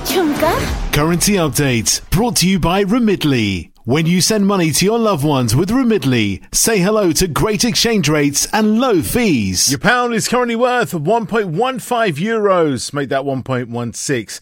झुमका Currency update brought to you by Remitly. When you send money to your loved ones with Remitly, say hello to great exchange rates and low fees. Your pound is currently worth 1.15 euros. Make that 1.16.